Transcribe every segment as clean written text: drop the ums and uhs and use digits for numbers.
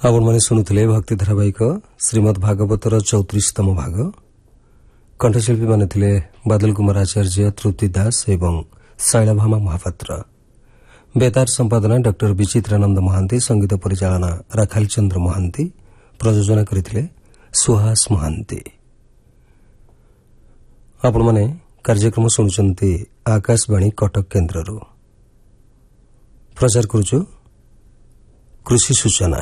ଆପଣମାନେ ଶୁଣୁଥିଲେ ଭକ୍ତି ଧାରାବାହିକ ଶ୍ରୀମଦ୍ ଭାଗବତର 34ତମ ଭାଗ। କଣ୍ଠଶିଳ୍ପୀମାନେ ଥିଲେ ବାଦଲ କୁମାର ଆଚାର୍ଯ୍ୟ, ତୃପ୍ତି ଦାସ ଏବଂ ଶୈଳଭାମା ମହାପାତ୍ର। ବେତାର ସମ୍ପାଦନା ଡ ବିଚିତ୍ରାନନ୍ଦ ମହାନ୍ତି, ସଙ୍ଗୀତ ପରିଚାଳନା ରାଖାଲ ଚନ୍ଦ୍ର ମହାନ୍ତି, ପ୍ରଯୋଜନା କରିଥିଲେ ସୁହାସ ମହାନ୍ତି। ଆପଣମାନେ କାର୍ଯ୍ୟକ୍ରମ ଶୁଣୁଛନ୍ତି ଆକାଶବାଣୀ କଟକ କେନ୍ଦ୍ରରୁ। ପ୍ରଚାର କରୁଛୁ କୃଷି ସୂଚନା।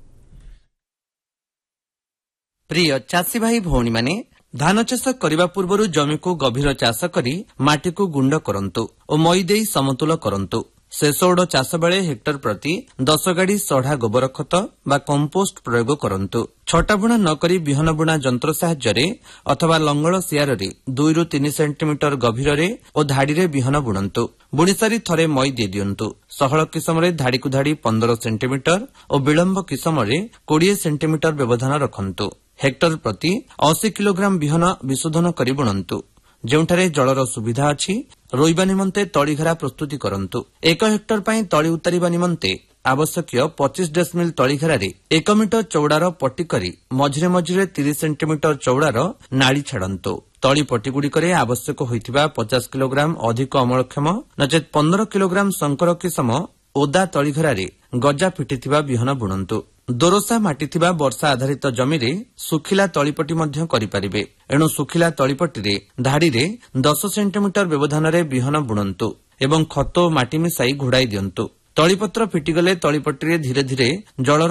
ପ୍ରିୟ ଚାଷୀ ଭାଇ ଭଉଣୀମାନେ, ଧାନ ଚାଷ କରିବା ପୂର୍ବରୁ ଜମିକୁ ଗଭୀର ଚାଷ କରି ମାଟିକୁ ଗୁଣ୍ଡ କରନ୍ତୁ ଓ ମଇ ଦେଇ ସମତୁଲ କରନ୍ତୁ। ଶେଷ ଓଡ଼ ଚାଷ ବେଳେ ହେକ୍ଟର ପ୍ରତି 10 ଗାଡ଼ି ସଢ଼ା ଗୋବର ଖତ ବା କମ୍ପୋଷ୍ଟ ପ୍ରୟୋଗ କରନ୍ତୁ। ଛଟା ବୁଣା ନ କରି ବିହନ ବୁଣା ଯନ୍ତ୍ର ସାହାଯ୍ୟରେ ଅଥବା ଲଙ୍ଗଳ ସିଆରରେ 2 ରୁ 3 ସେଣ୍ଟିମିଟର ଗଭୀରରେ ଓ ଧାଡ଼ିରେ ବିହନ ବୁଣନ୍ତୁ। ବୁଣିସାରି ଥରେ ମଇ ଦେଇଦିଅନ୍ତୁ। ସହଳ କିସମରେ ଧାଡ଼ିକୁ ଧାଡ଼ି 15 ସେଣ୍ଟିମିଟର ଓ ବିଳମ୍ବ କିସମରେ 20 ସେଣ୍ଟିମିଟର ବ୍ୟବଧାନ ରଖନ୍ତୁ। ହେକ୍ଟର ପ୍ରତି 80 କିଲୋଗ୍ରାମ ବିହନ ବିଶୋଧନ କରି ବୁଣନ୍ତୁ। ଯେଉଁଠାରେ ଜଳର ସୁବିଧା ଅଛି, ରୋଇବା ନିମନ୍ତେ ତଳିଘେରା ପ୍ରସ୍ତୁତି କରନ୍ତୁ। 1 ହେକ୍ଟର ପାଇଁ ତଳି ଉତାରିବା ନିମନ୍ତେ ଆବଶ୍ୟକୀୟ 25 ଡେସିମିଲ ତଳିଘେରାରେ 1 ମିଟର ଚଉଡ଼ାର ପଟି କରି ମଝିରେ ମଝିରେ 30 ସେଣ୍ଟିମିଟର ଚଉଡ଼ାର ନାଳି ଛାଡ଼ନ୍ତୁ। ତଳି ପଟିଗୁଡ଼ିକରେ ଆବଶ୍ୟକ ହୋଇଥିବା 50 କିଲୋଗ୍ରାମ ଅଧିକ ଅମଳକ୍ଷମ ନଚେତ୍ 15 କିଲୋଗ୍ରାମ ଶଙ୍କର କିସମ ଓଦା ତଳିଘେରାରେ ଗଜା ଫିଟିଥିବା ବିହନ ବୁଣନ୍ତୁ। ଦୋରସା ମାଟି ଥିବା ବର୍ଷା ଆଧାରିତ ଜମିରେ ଶୁଖିଲା ତଳିପଟି ମଧ୍ୟ କରିପାରିବେ। ଏଣୁ ଶୁଖିଲା ତଳିପଟିରେ ଧାଡ଼ିରେ 10 ସେଣ୍ଟିମିଟର ବ୍ୟବଧାନରେ ବିହନ ବୁଣନ୍ତୁ ଏବଂ ଖତ ଓ ମାଟି ମିଶାଇ ଘୋଡ଼ାଇ ଦିଅନ୍ତୁ। ତଳିପତ୍ର ଫିଟିଗଲେ ତଳିପଟିରେ ଧୀରେ ଧୀରେ ଜଳର